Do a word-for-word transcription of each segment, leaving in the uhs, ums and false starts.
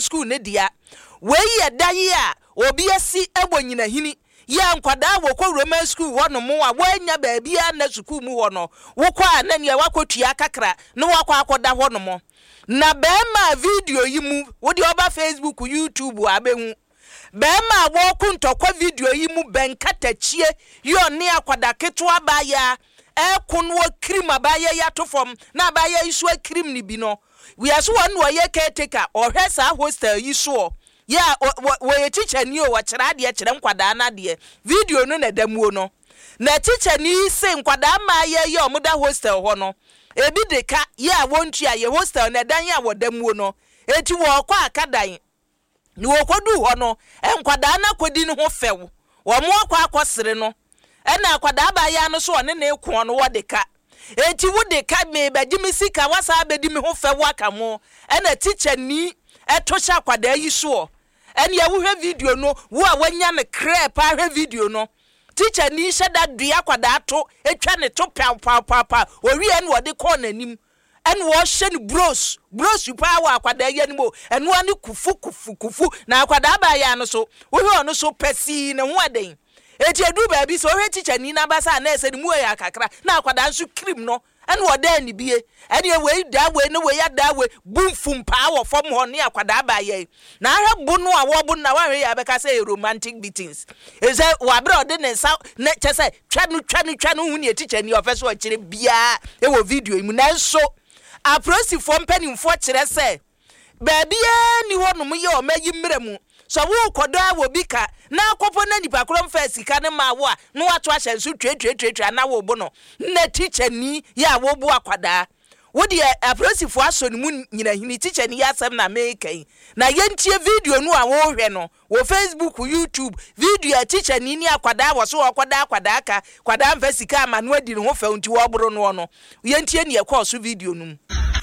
school ne dia we ye dan ya obi asi ebonyina hini ya nkwada wo kwa Roman school wono mo a wanya baabi a na school mu wono wo kwa na ne wakotua kakra no wakwa akoda hono mo na be ma video yi mu wo de oba Facebook YouTube abehu be ma wo ku ntokwa video yi mu benkatachie yo ne akwada keto abaya e kunwo krim abaya ya to fom na abaya isu krim ni bi no we aso won wo ye caretaker ohwesa hostel yi so ya we teacher ni o wa kira de kire nkwada na de video no na damuo no na teacher ni se nkwada ma ye ye omuda hostel ho no ebi de ka ya wontua ye hostel na dan ya wodamuo no eti wo kwa akadan ni wo kodu ho no enkwada na kodi ni ho few wo mo akwa akosere no ena akwada ba ya no so one na ekon no wo de ka eti wo de ka me bagimi sika wasa abedi me ho few aka mo ena teacher ni etosha akwada yi so ene ya wo hwe video no wo a wanya ne crep a hwe video no teacher ni sheda dua kwada ato etwa ne to pa pa pa pa owi en wo de ko nanim en wo hye ne bros bros pa wa kwada ye ni mo en wo ne kufu kufu kufu na kwada ba ya no so wo hwe ono so pesi ne ho aden eti edu ba bi so hwe teacher ni na ba sa na ese ni mu ya kakra na kwada nso cream no en wo da ni bie en ye we da we ne we ya da we bumfum pa wo fom ho ne akwada ba ye na hwe bu no a wo bu na wa hwe ya be ka say romantic beatings e say wa bro de ne sa ne che say twa no twa no twa no hu ne teacher ni ofeso o kire bia e wo video mu na nso aprosi fom panimfo kire say ba bia ni ho no mu ye o magi mremu so wo kodo a wo bika na akopo na nipa krom fa sika ne ma wo a no wato ahye nso twe twe twe twe na wo bu no na teacher ni ya wo bu akwada wo de apresifo aso ni mu nyina hini teacher ni yasem na mekai na yentie video no a wo hwe no wo Facebook YouTube video teacher ni ni akwada wo so akwada akwada aka kwada mfa sika ma no adi ne ho fa nti wo boro no no yentie ne yakọ so video no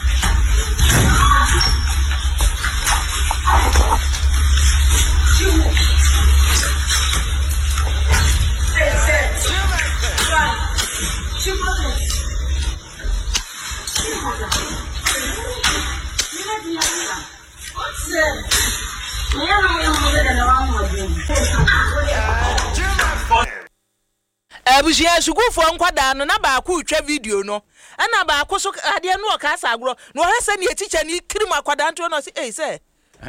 Abusia sugufo nkwada no na ba ku twa video no ana ba ku so ade no ka asagro no hese ne teacher ni kirim akwada nto no se eh se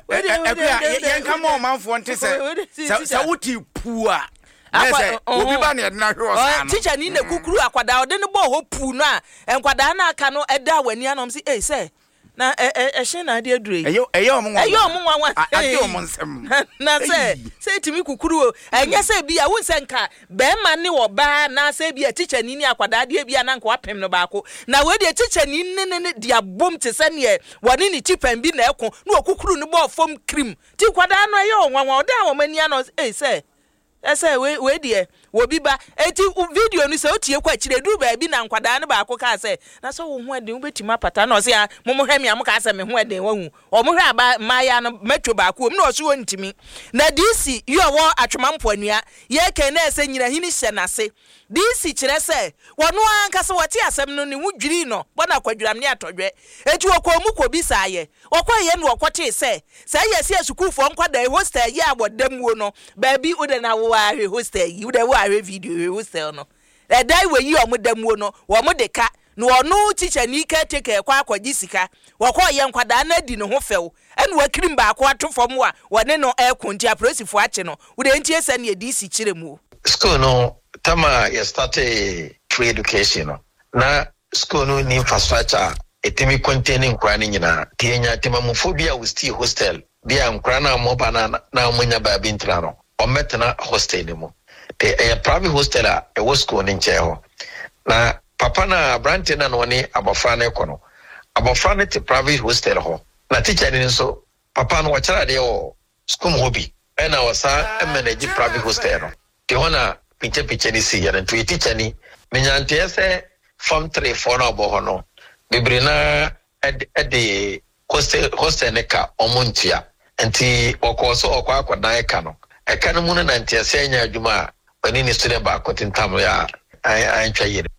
yen ka mo manfo nte se se wuti pua Yes, obi ba na na hwe osa no teacher ni na kukuru akwada ode ne bo ho pu no a enkwada na aka no eda wani anom se eh se na eh eh hye na ade adure eyo eyo omo eyo omo nwa ade omo nsem na se se timi kukuru enye se bia wo nse nka be ma ne wo ba na se bia teacher ni ni akwada ade bia na nka wapem no baako na we de teacher ni ne ne dia bom te se ne woni ni chipen bi na eko na okukuru no bo fom cream ti kwada no eyo nwa nwa ode a wo mani ano eh se ese we we die wo bi ba eti video ni se otie kwa kire du ba bi na nkwada ne ba ko ka se na so wo ho ade wo betima pata na o se a mo mo hwe me am ka se me ho ade wo hu o mo hwe aba maya no metwo ba ko na o so ntimi na disi yo wo atwemampo anua ye ke na ese nyina hini hye na se disi kire se wono anka se wote asem no ne wudwiri no bona kwadwuram ne atodwe eti wo ko mu ko bi sa ye wo kwa ye no wo kote se se ye se asukufo nkwada hostel ye abodamuo no ba bi ode na wo ahwe hostel yi ode wo ahwe video hostel no e dai we yi omodamuo no wo mo de ka no ono teacher ni ka take kwa akwaji sika wo kwa ye nkwada na di ne ho few ene wa kirim ba akwa tofom a wone no e konti apresifo ache no ode ntie se ne di si kire mu school no tama ya start free education no na school no ni infrastructure etimi containing kwani nyina tienya timamofobia we still hostel bia nkra na mo bana na munya ba bi ntra no o metna hostel ni mo te e private hostel a e wo school ni nche ho na papa na brante na no ni abofra na ekono abofra na te private hostel ho na teacher ni so papa no wachara de o school hobby e na wasa manage private hostel no te hona pinche pinche ni si ya na tu teacher ni menyante se form three four na obo ho no bibrina ed ed hostel hostel ne ka omuntia enti okoso okwa akwadan e ka no e ka no mu na ntia se anya adwuma ani ni student ba kotintam ya an twa yire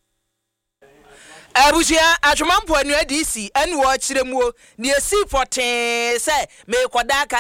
abusia atwemampo anu adisi ene wo kire mu ni esi foten se me koda